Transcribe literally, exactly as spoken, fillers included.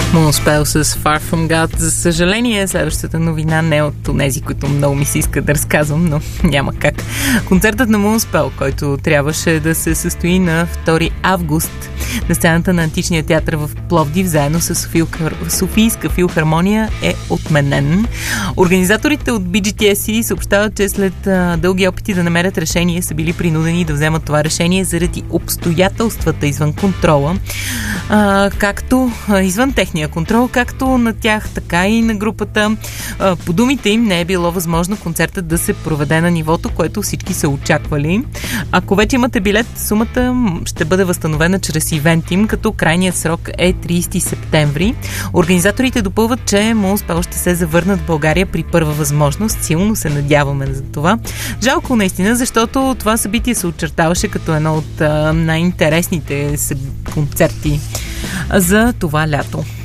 Moonspell с Far From God. За съжаление, следващата новина не е от тези, които много ми се иска да разказвам, но няма как. Концертът на Moonspell, който трябваше да се състои на втори август на сцената на Античния театър в Пловдив, заедно с Софийска филхармония, е отменен. Организаторите от би джи ти ес и съобщават, че след а, дълги опити да намерят решение, са били принудени да вземат това решение заради обстоятелствата извън контрола, а, както а, извън техния контрол, както на тях, така и на групата. А, по думите им не е било възможно концертът да се проведе на нивото, което всички са очаквали. Ако вече имате билет, сумата ще бъде възстановена чрез Eventim, като крайният срок е трийсети септември. Организаторите допълват, че Moonspell ще се завърнат в България при първа възможност. Силно се надяваме за това. Жалко наистина, защото това събитие се очертаваше като едно от а, най-интересните концерти за това лято.